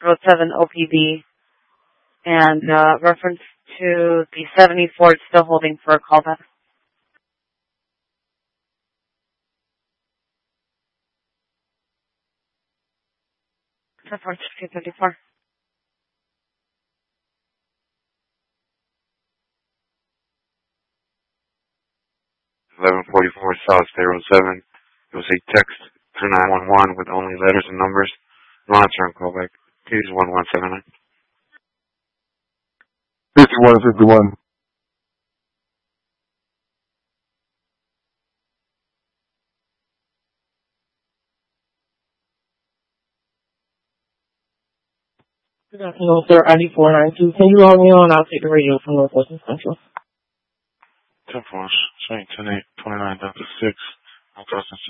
Road 7 OPD. And reference to the 74, it's still holding for a callback. 254. 1144 South State Road 7. You'll see text to 911 with only letters and numbers. Long-term callback. Please 1179. 5151. Good afternoon, sir. ID 492. Can you log me on? I'll take the radio from Northwest Central. 10 4, 10 8, 29 down to 6.